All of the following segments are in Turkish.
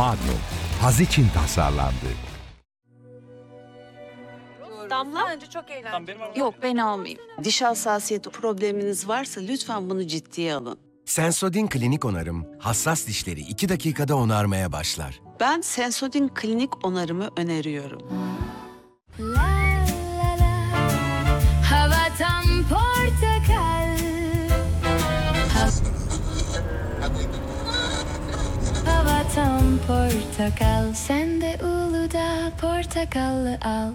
Magno, haz için tasarlandı. Damla? Bence çok eğlenceli. Yok, ben almayayım. Diş hassasiyeti probleminiz varsa lütfen bunu ciddiye alın. Sensodyne Klinik Onarım, hassas dişleri 2 dakikada onarmaya başlar. Ben Sensodyne klinik onarımı öneriyorum. Hava tam portakal. Hava tam portakal. Sen de Uludağ portakallı al.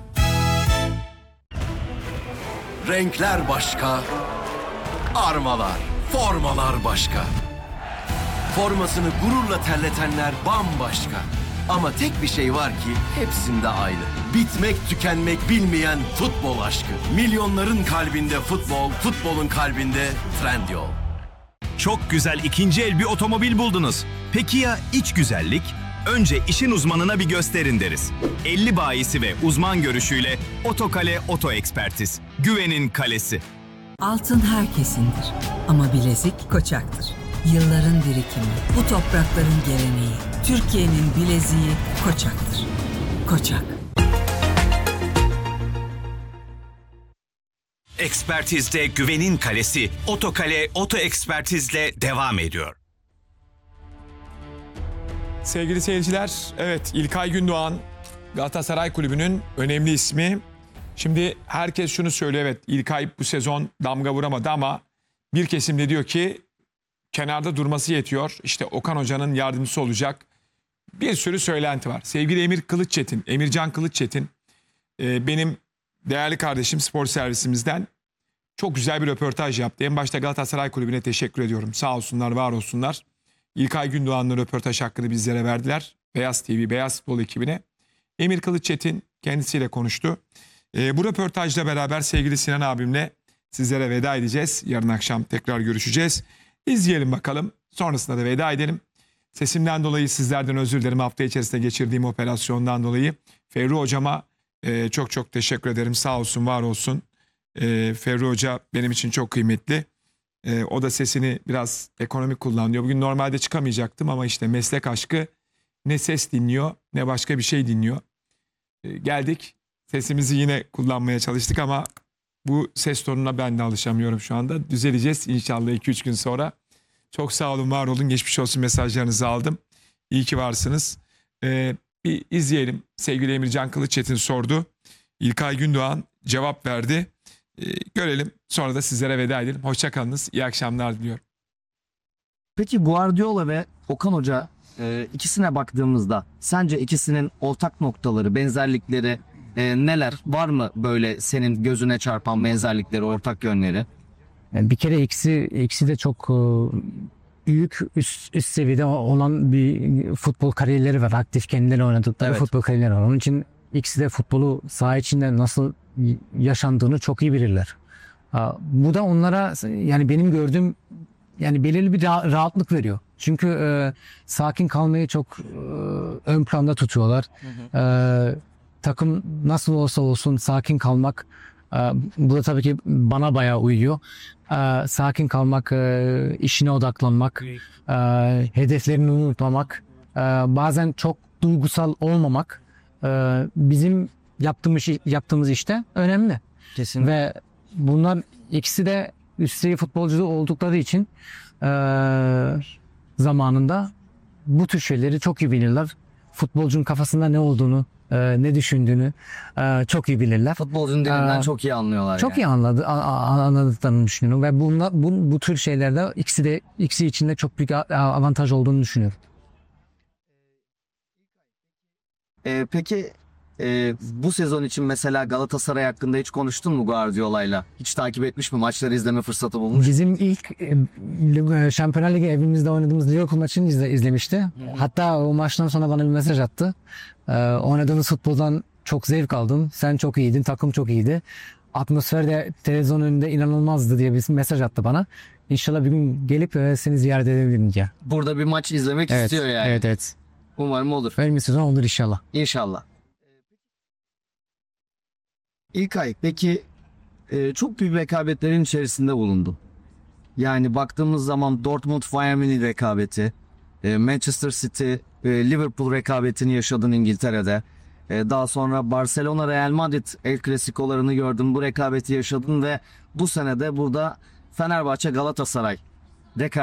Renkler başka, armalar, formalar başka. Formasını gururla terletenler bambaşka. Ama tek bir şey var ki hepsinde aynı. Bitmek tükenmek bilmeyen futbol aşkı. Milyonların kalbinde futbol, futbolun kalbinde Trendyol. Çok güzel ikinci el bir otomobil buldunuz. Peki ya iç güzellik? Önce işin uzmanına bir gösterin deriz. 50 bayisi ve uzman görüşüyle Otokale Oto Ekspertiz. Güvenin kalesi. Altın herkesindir ama bilezik Koçak'tır. Yılların birikimi, bu toprakların geleneği, Türkiye'nin bileziği Koçak'tır. Koçak. Ekspertizde güvenin kalesi Otokale Oto Ekspertiz'le devam ediyor. Sevgili seyirciler, evet İlkay Gündoğan Galatasaray Kulübü'nün önemli ismi. Şimdi herkes şunu söylüyor, evet İlkay bu sezon damga vuramadı ama bir kesim de diyor ki kenarda durması yetiyor. İşte Okan Hoca'nın yardımcısı olacak. Bir sürü söylenti var. Sevgili Emircan Kılıççetin benim değerli kardeşim spor servisimizden çok güzel bir röportaj yaptı. En başta Galatasaray Kulübü'ne teşekkür ediyorum. Sağ olsunlar, var olsunlar. İlkay Gündoğan'la röportaj hakkını bizlere verdiler. Beyaz TV, Beyaz Futbol ekibine. Emir Kılıççetin kendisiyle konuştu. Bu röportajla beraber sevgili Sinan abimle sizlere veda edeceğiz. Yarın akşam tekrar görüşeceğiz. İzleyelim bakalım. Sonrasında da veda edelim. Sesimden dolayı sizlerden özür dilerim. Hafta içerisinde geçirdiğim operasyondan dolayı. Ferru hocama çok çok teşekkür ederim. Sağ olsun, var olsun. Ferru hoca benim için çok kıymetli. O da sesini biraz ekonomik kullanıyor. Bugün normalde çıkamayacaktım ama işte meslek aşkı, ne ses dinliyor ne başka bir şey dinliyor. Geldik, sesimizi yine kullanmaya çalıştık ama bu ses tonuna ben de alışamıyorum şu anda. Düzeleceğiz inşallah 2-3 gün sonra. Çok sağ olun, var olun. Geçmiş olsun mesajlarınızı aldım. İyi ki varsınız. Bir izleyelim. Sevgili Emircan Kılıççetin sordu. İlkay Gündoğan cevap verdi. Görelim. Sonra da sizlere veda edelim. Hoşça kalınız. İyi akşamlar diliyorum. Peki Guardiola ve Okan Hoca ikisine baktığımızda sence ikisinin ortak noktaları, benzerlikleri neler? Var mı böyle senin gözüne çarpan benzerlikleri, ortak yönleri? Yani bir kere ikisi de çok büyük üst seviyede olan bir futbol kariyerleri var. Aktif kendileri oynadıkları futbol kariyerleri var. Onun için ikisi de futbolu saha içinde nasıl yaşandığını çok iyi bilirler. Bu da onlara, yani benim gördüğüm, yani belirli bir rahatlık veriyor. Çünkü sakin kalmayı çok ön planda tutuyorlar. Takım nasıl olsa olsun sakin kalmak, bu da tabii ki bana bayağı uyuyor. Sakin kalmak, işine odaklanmak, hedeflerini unutmamak, bazen çok duygusal olmamak bizim yaptığımız işte önemli. Kesinlikle. Ve bunlar ikisi de üst seviye futbolcu oldukları için zamanında bu tür şeyleri çok iyi bilirler. Futbolcunun kafasında ne olduğunu, ne düşündüğünü çok iyi bilirler. Futbolcunun dilinden çok iyi anlıyorlar. Çok iyi anladıklarını düşünüyorum ve bu tür şeylerde ikisi için de çok büyük avantaj olduğunu düşünüyorum. Peki bu sezon için mesela Galatasaray hakkında hiç konuştun mu Guardiola'yla? Hiç takip etmiş mi? Maçları izleme fırsatı bulmuş? Bizim ilk Şampiyonlar Ligi evimizde oynadığımız Liverpool maçını izlemişti. Hatta o maçtan sonra bana bir mesaj attı. Oynadığımız futboldan çok zevk aldım. Sen çok iyiydin, takım çok iyiydi. Atmosfer de televizyon önünde inanılmazdı diye bir mesaj attı bana. İnşallah bir gün gelip seni ziyaret edebilirim diye. Burada bir maç izlemek istiyor yani. Evet. Umarım olur. Önümüz sezon olur inşallah. İnşallah. İlkay, peki çok büyük rekabetlerin içerisinde bulundun. Yani baktığımız zaman Dortmund Bayern Münih rekabeti, Manchester City Liverpool rekabetini yaşadın İngiltere'de. Daha sonra Barcelona Real Madrid El Clasico'larını gördün. Bu rekabeti yaşadın ve bu sene de burada Fenerbahçe Galatasaray rekabeti